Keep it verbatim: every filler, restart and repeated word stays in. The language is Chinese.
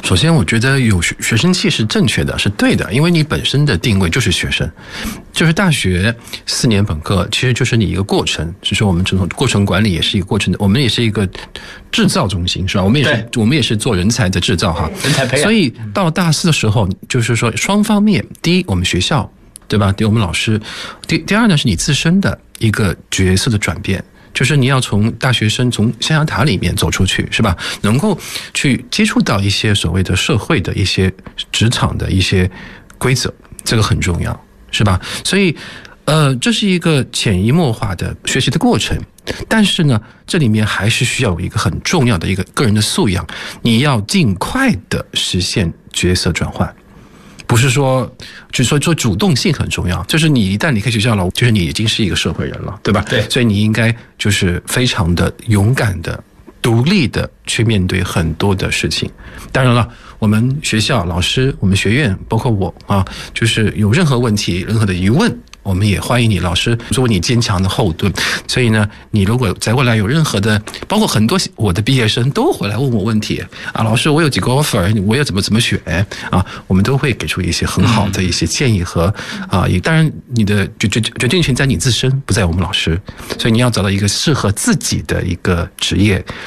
首先，我觉得有学学生气是正确的，是对的，因为你本身的定位就是学生，就是大学四年本科，其实就是你一个过程。只是我们这种过程管理也是一个过程的，我们也是一个制造中心，是吧？我们也是我们也是做人才的制造哈， 人才培养。 所以到大四的时候，就是说双方面，第一，我们学校，对吧？第一，我们老师，第第二呢，是你自身的一个角色的转变。就是你要从大学生从象牙塔里面走出去，是吧？能够去接触到一些所谓的社会的一些职场的一些规则，这个很重要，是吧？所以，呃，这是一个潜移默化的学习的过程。但是呢，这里面还是需要有一个很重要的一个个人的素养，你要尽快的实现角色转换。不是说，就是说做主动性很重要，就是你一旦离开学校了，就是你已经是一个社会人了，对吧？ 对， 所以你应该就是非常的勇敢的、独立的去面对很多的事情。当然了，我们学校老师、我们学院，包括我啊，就是有任何问题、任何的疑问，我们也欢迎你，老师作为你坚强的后盾。所以呢，你如果在未来有任何的，包括很多我的毕业生都回来问我问题啊，老师我有几个 offer， 我要怎么怎么选啊，我们都会给出一些很好的一些建议和啊，也当然你的决决决定权在你自身，不在我们老师，所以你要找到一个适合自己的一个职业，